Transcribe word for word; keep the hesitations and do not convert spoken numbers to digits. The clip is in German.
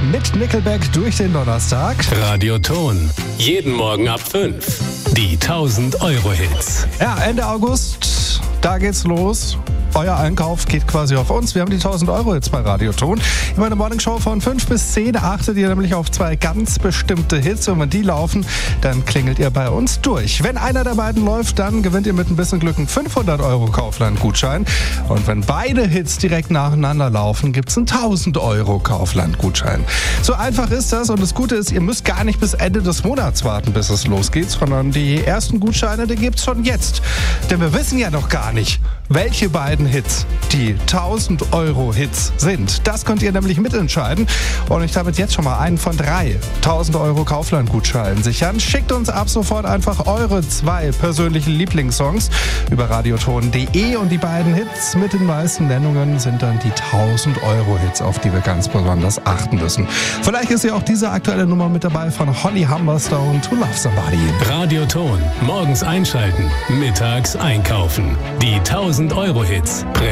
mit Nickelback durch den Donnerstag. Radioton. Jeden Morgen ab fünf. Die tausend Euro Hits. Ja, Ende August, da geht's los. Euer Einkauf geht quasi auf uns. Wir haben die tausend Euro jetzt bei Radioton. In meiner Morningshow von fünf bis zehn achtet ihr nämlich auf zwei ganz bestimmte Hits. Und wenn die laufen, dann klingelt ihr bei uns durch. Wenn einer der beiden läuft, dann gewinnt ihr mit ein bisschen Glück einen fünfhundert Euro Kaufland-Gutschein. Und wenn beide Hits direkt nacheinander laufen, gibt's einen tausend Euro Kaufland-Gutschein. So einfach ist das. Und das Gute ist, ihr müsst gar nicht bis Ende des Monats warten, bis es losgeht, sondern die ersten Gutscheine, die gibt's schon jetzt. Denn wir wissen ja noch gar nicht, welche beiden Hits die tausend Euro Hits sind. Das könnt ihr nämlich mitentscheiden und ich damit jetzt schon mal einen von drei tausend Euro Kaufland-Gutscheinen sichern. Schickt uns ab sofort einfach eure zwei persönlichen Lieblingssongs über radioton punkt de und die beiden Hits mit den meisten Nennungen sind dann die tausend Euro Hits, auf die wir ganz besonders achten müssen. Vielleicht ist ja auch diese aktuelle Nummer mit dabei von Holly Humberstone, To Love Somebody. Radioton. Morgens einschalten, mittags einkaufen. Die tausend Euro Hits.